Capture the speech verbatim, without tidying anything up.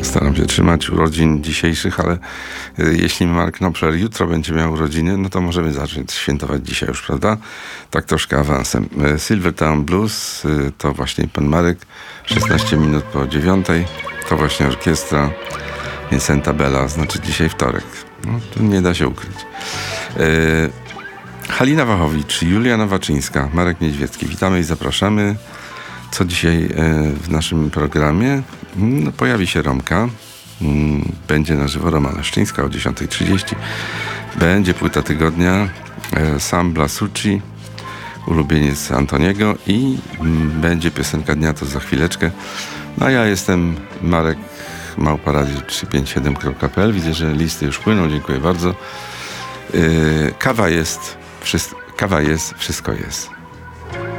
Staram się trzymać urodzin dzisiejszych, ale y, jeśli Mark Knopfler jutro będzie miał urodziny, no to możemy zacząć świętować dzisiaj już, prawda? Tak troszkę awansem. Y, Silvertown Blues y, to właśnie pan Marek, szesnaście minut po dziewiątej. To właśnie orkiestra Vincenta Bella, znaczy dzisiaj wtorek. No, tu nie da się ukryć. Y, Halina Wachowicz, Julia Nowaczyńska, Marek Niedźwiecki. Witamy i zapraszamy. Co dzisiaj w naszym programie? No, pojawi się Romka. Będzie na żywo Roma Leszczyńska o dziesiąta trzydzieści. Będzie płyta tygodnia Sam Blasucci, ulubieniec Antoniego, i będzie piosenka dnia, to za chwileczkę. No a ja jestem Marek, małpa radio trzysta pięćdziesiąt siedem kropka p l. Widzę, że listy już płyną. Dziękuję bardzo. Kawa jest, wszystko, kawa jest, wszystko jest.